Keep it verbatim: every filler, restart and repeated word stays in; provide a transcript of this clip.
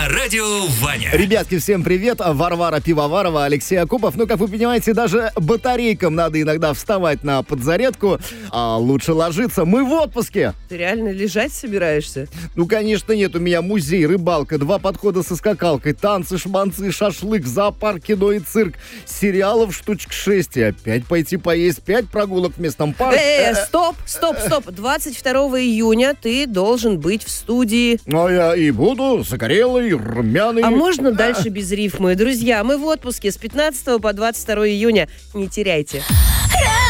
на радио Ваня. Ребятки, всем привет. Варвара Пивоварова, Алексей Акупов. Ну, как вы понимаете, даже батарейкам надо иногда вставать на подзарядку, а лучше ложиться. Мы в отпуске. Ты реально лежать собираешься? Ну, конечно, нет. У меня музей, рыбалка, два подхода со скакалкой, танцы, шманцы, шашлык, зоопарк, кино и цирк, сериалов штучек шесть. И опять пойти поесть, пять прогулок в местном парке. Э, стоп, стоп, стоп. двадцать второго июня ты должен быть в студии. Ну, я и буду загорелый, румяный. А можно дальше без рифмы? Друзья, мы в отпуске с пятнадцатого по двадцать второе июня. Не теряйте.